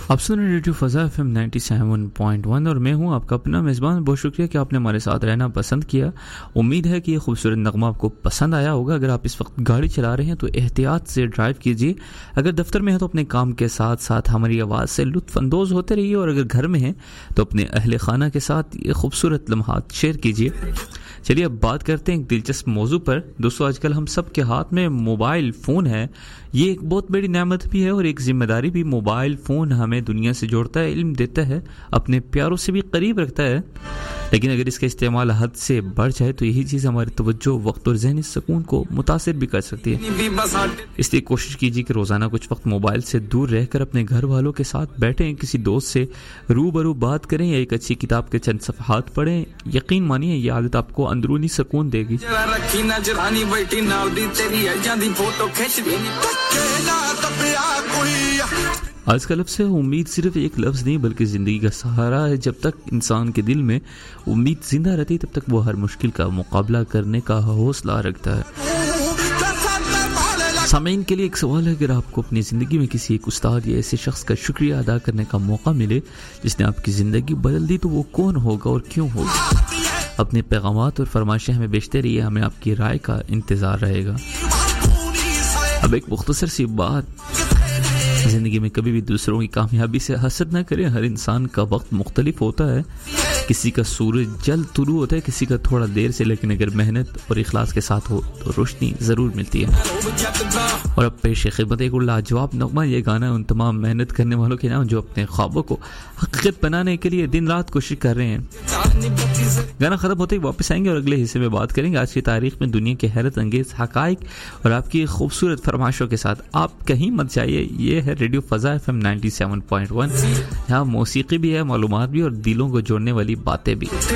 آپ سن رہے ریڈیو فضا FM 97.1 اور میں ہوں آپ کا اپنا میزبان. بہت شکریہ کہ آپ نے ہمارے ساتھ رہنا پسند کیا. امید ہے کہ یہ خوبصورت نغمہ آپ کو پسند آیا ہوگا. اگر آپ اس وقت گاڑی چلا رہے ہیں تو احتیاط سے ڈرائیو کیجیے. اگر دفتر میں ہیں تو اپنے کام کے ساتھ ساتھ ہماری آواز سے لطف اندوز ہوتے رہیے, اور اگر گھر میں ہیں تو اپنے اہل خانہ کے ساتھ یہ خوبصورت لمحات شیئر کیجیے. چلیے اب بات کرتے ہیں ایک دلچسپ موضوع پر. دوستو, آج کل ہم سب کے ہاتھ میں موبائل فون ہے. یہ ایک بہت بڑی نعمت بھی ہے اور ایک ذمہ داری بھی. موبائل فون ہمیں دنیا سے جوڑتا ہے, علم دیتا ہے, اپنے پیاروں سے بھی قریب رکھتا ہے, لیکن اگر اس کا استعمال حد سے بڑھ جائے تو یہی چیز ہماری توجہ, وقت اور ذہنی سکون کو متاثر بھی کر سکتی ہے. اس لیے کوشش کیجیے کہ روزانہ کچھ وقت موبائل سے دور رہ کر اپنے گھر والوں کے ساتھ بیٹھیں, کسی دوست سے روبرو بات کریں یا ایک اچھی کتاب کے چند صفحات پڑھیں. یقین مانیے یہ عادت آپ کو اندرونی سکون دے گی. آج کا لفظ ہے امید صرف ایک لفظ نہیں بلکہ زندگی کا سہارا ہے. جب تک انسان کے دل میں امید زندہ رہتی ہے تب تک وہ ہر مشکل کا مقابلہ کرنے کا حوصلہ رکھتا ہے. سامعین کے لیے ایک سوال ہے, اگر آپ کو اپنی زندگی میں کسی ایک استاد یا ایسے شخص کا شکریہ ادا کرنے کا موقع ملے جس نے آپ کی زندگی بدل دی, تو وہ کون ہوگا اور کیوں ہوگا؟ اپنے پیغامات اور فرمائشیں ہمیں بھیجتے رہیے, ہمیں آپ کی رائے کا انتظار رہے گا. اب ایک مختصر سی بات, زندگی میں کبھی بھی دوسروں کی کامیابی سے حسد نہ کریں. ہر انسان کا وقت مختلف ہوتا ہے. کسی کا سورج جلد طلوع ہوتا ہے, کسی کا تھوڑا دیر سے, لیکن اگر محنت اور اخلاص کے ساتھ ہو تو روشنی ضرور ملتی ہے. اور اب پیش خدمت ایک لاجواب نغمہ. یہ گانا ان تمام محنت کرنے والوں کے نام جو اپنے خوابوں کو حقیقت بنانے کے لیے دن رات کوشش کر رہے ہیں. گانا ختم ہوتے ہی واپس آئیں گے اور اگلے حصے میں بات کریں گے آج کی تاریخ میں دنیا کے حیرت انگیز حقائق اور آپ کی خوبصورت فرمائشوں کے ساتھ. آپ کہیں مت جائیے, یہ ہے ریڈیو فضا FM 97.1. یہاں موسیقی بھی ہے, معلومات بھی, اور دلوں کو جوڑنے والی باتیں بھی.